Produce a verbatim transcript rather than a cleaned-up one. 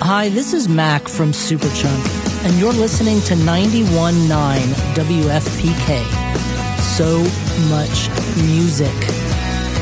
Hi, this is Mac from Superchunk, and you're listening to ninety-one point nine W F P K. So much music.